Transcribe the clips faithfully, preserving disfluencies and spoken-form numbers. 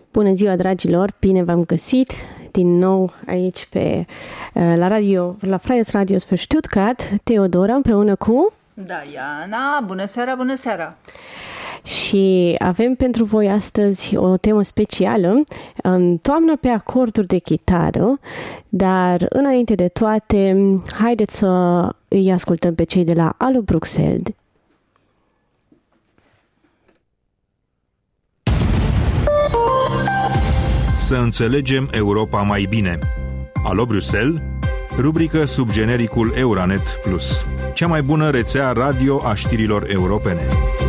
Bună ziua, dragilor! Bine v-am găsit din nou aici pe, la radio, la Freies Radio für Stuttgart, Teodora împreună cu Diana. Bună seara, bună seara! Și avem pentru voi astăzi o temă specială, toamna pe acorduri de chitară, dar înainte de toate, haideți să îi ascultăm pe cei de la Allo Bruxelles. Să înțelegem Europa mai bine. Allo Bruxelles, rubrică sub genericul Euranet Plus, cea mai bună rețea radio a știrilor europene.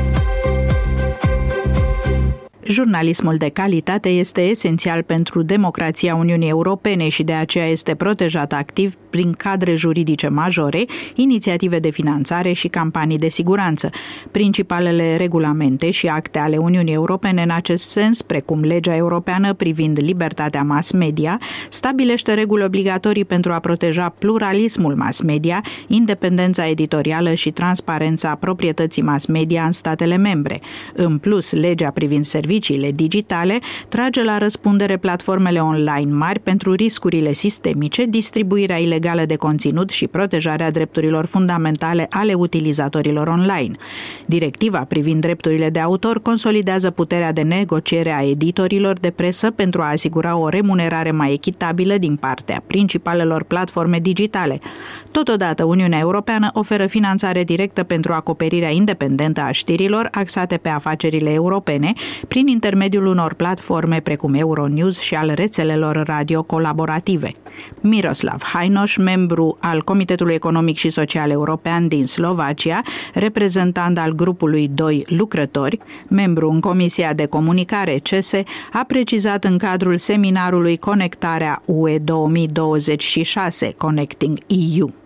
Jurnalismul de calitate este esențial pentru democrația Uniunii Europene și de aceea este protejat activ prin cadre juridice majore, inițiative de finanțare și campanii de siguranță. Principalele regulamente și acte ale Uniunii Europene în acest sens, precum legea europeană privind libertatea mass media, stabilește reguli obligatorii pentru a proteja pluralismul mass media, independența editorială și transparența proprietății mass media în statele membre. În plus, legea privind serviciile digitale trage la răspundere platformele online mari pentru riscurile sistemice, distribuirea ilegală de conținut și protejarea drepturilor fundamentale ale utilizatorilor online. Directiva privind drepturile de autor consolidează puterea de negociere a editorilor de presă pentru a asigura o remunerare mai echitabilă din partea principalelor platforme digitale. Totodată, Uniunea Europeană oferă finanțare directă pentru acoperirea independentă a știrilor axate pe afacerile europene prin intermediul unor platforme precum Euronews și al rețelelor radio colaborative. Miroslav Hainoș, membru al Comitetului Economic și Social European din Slovacia, reprezentant al grupului doi lucrători, membru în Comisia de Comunicare C E S E, a precizat în cadrul seminarului Conectarea U E două mii douăzeci și șase, Connecting E U.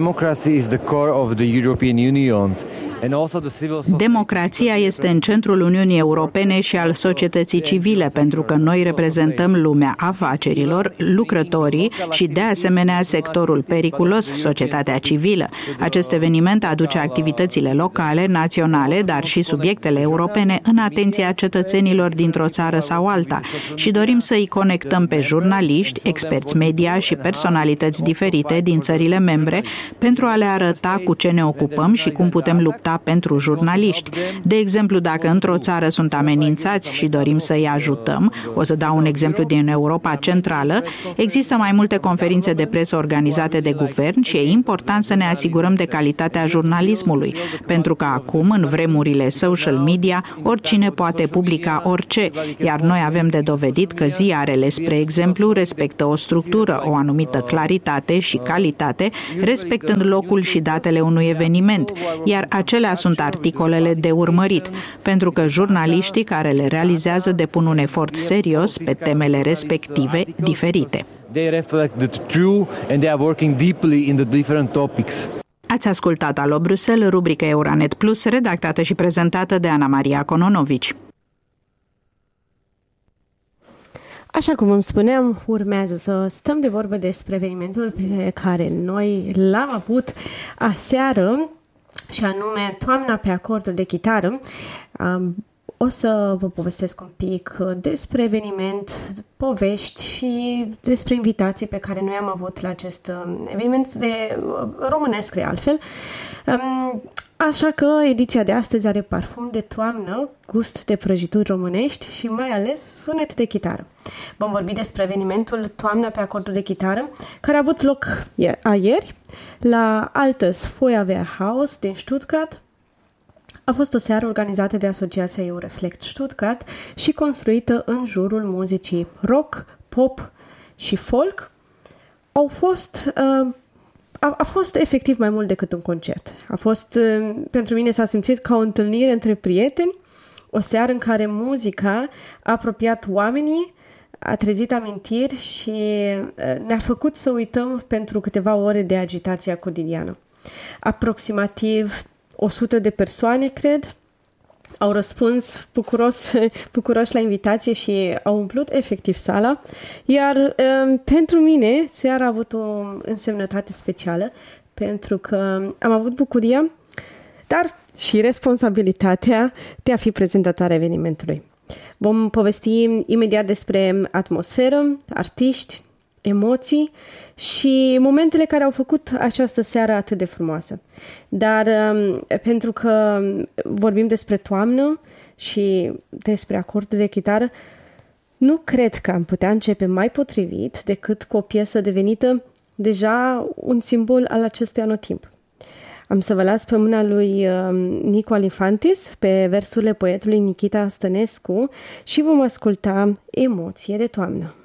Democrația este în centrul Uniunii Europene și al societății civile, pentru că noi reprezentăm lumea afacerilor, lucrătorii și, de asemenea, sectorul periculos, societatea civilă. Acest eveniment aduce activitățile locale, naționale, dar și subiectele europene în atenția cetățenilor dintr-o țară sau alta și dorim să îi conectăm pe jurnaliști, experți media și personalități diferite din țările membre pentru a le arăta cu ce ne ocupăm și cum putem lupta pentru jurnaliști. De exemplu, dacă într-o țară sunt amenințați și dorim să îi ajutăm, o să dau un exemplu din Europa Centrală, există mai multe conferințe de presă organizate de guvern și e important să ne asigurăm de calitatea jurnalismului, pentru că acum, în vremurile social media, oricine poate publica orice, iar noi avem de dovedit că ziarele, spre exemplu, respectă o structură, o anumită claritate și calitate, respectând locul și datele unui eveniment, iar acelea sunt articolele de urmărit, pentru că jurnaliștii care le realizează depun un efort serios pe temele respective diferite. Ați ascultat Allo Bruxelles, rubrica Euranet Plus, redactată și prezentată de Ana Maria Cononovici. Așa cum îmi spuneam, urmează să stăm de vorbă despre evenimentul pe care noi l-am avut aseară, și anume Toamna pe acorduri de chitară. O să vă povestesc un pic despre eveniment, povești și despre invitații pe care noi am avut la acest eveniment de românesc de altfel. Așa că ediția de astăzi are parfum de toamnă, gust de prăjituri românești și mai ales sunet de chitară. Vom vorbi despre evenimentul Toamna pe acorduri de chitară, care a avut loc ieri la Altes Feuerwehrhaus din Stuttgart. A fost o seară organizată de Asociația Eureflect Stuttgart și construită în jurul muzicii rock, pop și folk. Au fost... Uh, A, a fost efectiv mai mult decât un concert. A fost, pentru mine s-a simțit ca o întâlnire între prieteni, o seară în care muzica a apropiat oamenii, a trezit amintiri și ne-a făcut să uităm pentru câteva ore de agitația cotidiană. Aproximativ o sută de persoane, cred, au răspuns bucuros, bucuroși la invitație și au umplut efectiv sala, iar um, pentru mine seara a avut o însemnătate specială, pentru că am avut bucuria, dar și responsabilitatea de a fi prezentatoarea evenimentului. Vom povesti imediat despre atmosferă, artiști, emoții și momentele care au făcut această seară atât de frumoasă. Dar pentru că vorbim despre toamnă și despre acordul de chitară, nu cred că am putea începe mai potrivit decât cu o piesă devenită deja un simbol al acestui anotimp. Am să vă las pe mâna lui Nicu Alifantis pe versurile poetului Nichita Stănescu și vom asculta Emoție de toamnă.